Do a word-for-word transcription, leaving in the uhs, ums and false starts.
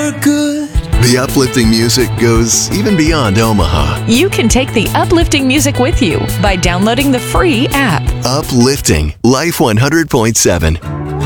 for good. The uplifting music goes even beyond Omaha. You can take the uplifting music with you by downloading the free app. Uplifting Life one hundred point seven.